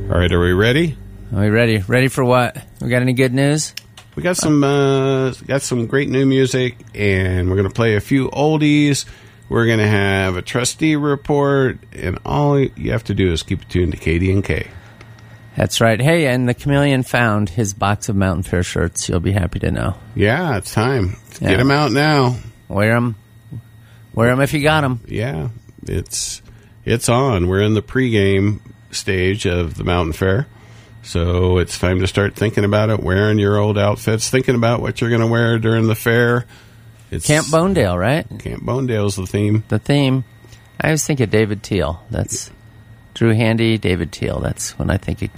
All right, are we ready? Are we ready? Ready for what? We got any good news? We got some great new music, and we're going to play a few oldies. We're going to have a trustee report, and all you have to do is keep it tuned to KD&K. That's right. Hey, and the Chameleon found his box of Mountain Fair shirts. You'll be happy to know. Yeah, it's time. Get them out now. Wear them. Wear them if you got them. Yeah, it's on. We're in the pregame stage of the Mountain Fair. So it's time to start thinking about it, wearing your old outfits, thinking about what you're going to wear during the fair. It's Camp Bonedale, right? Camp Bonedale's the theme. The theme. I always think of David Teal. That's Drew Handy, David Teal. That's when I think of